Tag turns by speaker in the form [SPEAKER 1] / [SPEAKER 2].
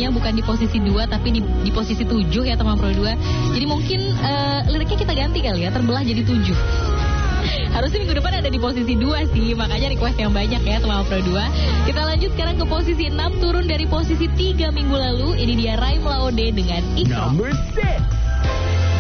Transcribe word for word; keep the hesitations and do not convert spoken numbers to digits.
[SPEAKER 1] posisinya bukan di posisi dua tapi di, di posisi tujuh ya teman Pro dua. Jadi mungkin uh, liriknya kita ganti kali ya, terbelah jadi tujuh. Harusnya minggu depan ada di posisi dua sih, makanya request yang banyak ya teman Pro dua. Kita lanjut sekarang ke posisi enam, turun dari posisi tiga minggu lalu. Ini dia Raim Laode dengan Ikro.
[SPEAKER 2] Number six.